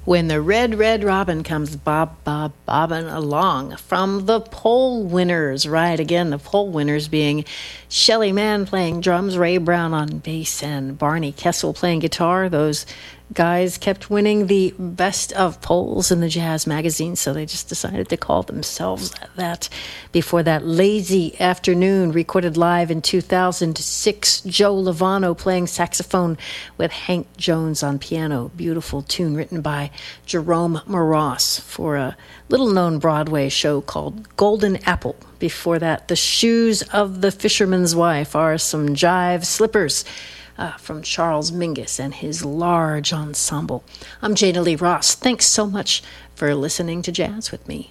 When the red, red robin comes bobbing along. From the poll winners, right? Again, the poll winners being Shelly Mann playing drums, Ray Brown on bass, and Barney Kessel playing guitar. Those guys kept winning the best of polls in the jazz magazine, so they just decided to call themselves that. Before that, Lazy Afternoon, recorded live in 2006. Joe Lovano playing saxophone with Hank Jones on piano. Beautiful tune written by Jerome Moross for a little-known Broadway show called Golden Apple. Before that, The Shoes of the Fisherman's Wife are some jive slippers from Charles Mingus and his large ensemble. I'm Jada Lee Ross. Thanks so much for listening to Jazz with me.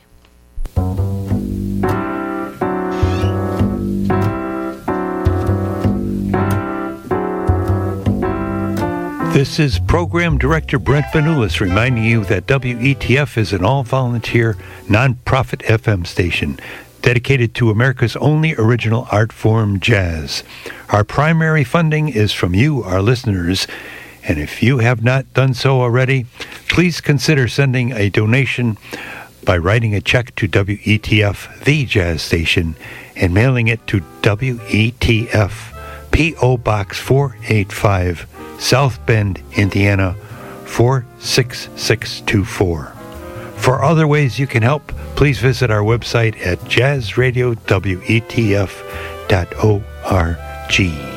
This is Program Director Brent Vanulis reminding you that WETF is an all-volunteer, non-profit FM station dedicated to America's only original art form, jazz. Our primary funding is from you, our listeners, and if you have not done so already, please consider sending a donation by writing a check to WETF, the jazz station, and mailing it to WETF, P.O. Box 485, South Bend, Indiana, 46624. For other ways you can help, please visit our website at jazzradiowetf.org.